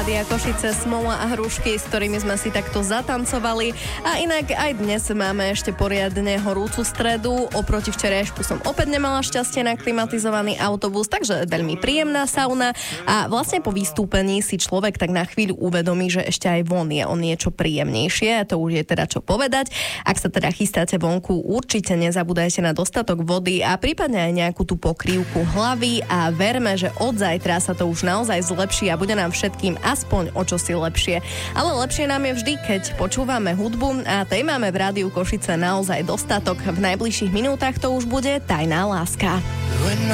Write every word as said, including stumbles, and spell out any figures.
Rádia Košice, Smola a Hrušky, s ktorými sme si takto zatancovali. A inak aj dnes máme ešte poriadne horúcu stredu. Oproti včerajšku som opäť nemala šťastie na klimatizovaný autobus, takže veľmi príjemná sauna. A vlastne po vystúpení si človek tak na chvíľu uvedomí, že ešte aj von je o niečo príjemnejšie. A to už je teda čo povedať. Ak sa teda chystáte vonku, určite nezabúdajte na dostatok vody a prípadne aj nejakú tú pokrývku hlavy a verme, že od zajtra sa to už naozaj zlepší a bude nám všetkým aspoň o čosi lepšie. Ale lepšie nám je vždy, keď počúvame hudbu a tej máme v Rádiu Košice naozaj dostatok. V najbližších minútach to už bude Tajná láska.